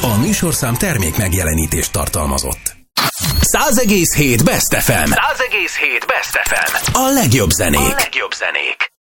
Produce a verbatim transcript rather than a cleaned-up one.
A műsorszám termék megjelenítést tartalmazott. száz egész hét Best ef em. száz egész hét Best ef em. A legjobb zenék. A legjobb zenék.